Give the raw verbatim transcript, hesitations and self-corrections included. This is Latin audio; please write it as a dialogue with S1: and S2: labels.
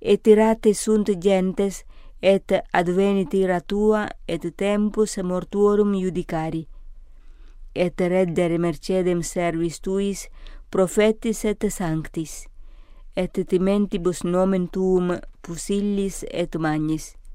S1: et tirate sunt gentes, et advenit ira tua, et tempus mortuorum judicari. Et reddere mercedem servis tuis, prophetis et sanctis, et timentibus nomen tuum pusillis et magnis.